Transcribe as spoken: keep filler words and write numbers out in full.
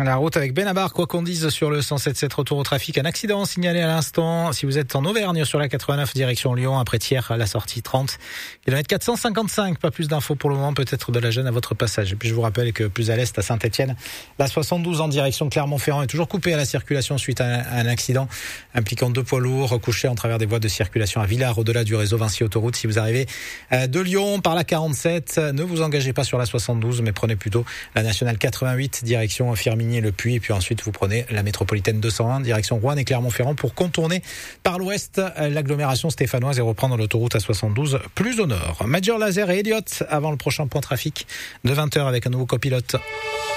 La route avec Benabar, quoi qu'on dise sur le cent sept sept retour au trafic. Un accident signalé à l'instant. Si vous êtes en Auvergne sur la quatre-vingt-neuf direction Lyon, après Thiers à la sortie trente, kilomètre quatre cent cinquante-cinq. Pas plus d'infos pour le moment, peut-être de la gêne à votre passage. Et puis je vous rappelle que plus à l'est, à Saint-Etienne, la soixante-douze en direction Clermont-Ferrand est toujours coupée à la circulation suite à un accident impliquant deux poids lourds recouchés en travers des voies de circulation à Villars, au-delà du réseau Vinci Autoroute. Si vous arrivez de Lyon par la quarante-sept, ne vous engagez pas sur la soixante-douze, mais prenez plutôt la nationale quatre-vingt-huit direction Firminy-le-Puy, et puis ensuite vous prenez la métropolitaine deux cent un direction Roanne et Clermont-Ferrand pour contourner par l'ouest l'agglomération stéphanoise et reprendre l'autoroute A soixante-douze plus au nord. Major Lazer et Elliott avant le prochain point trafic de vingt heures avec un nouveau copilote.